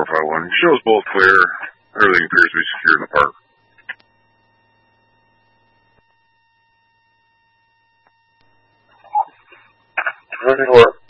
451. Show's both clear. Everything appears to be secure in the park. 24.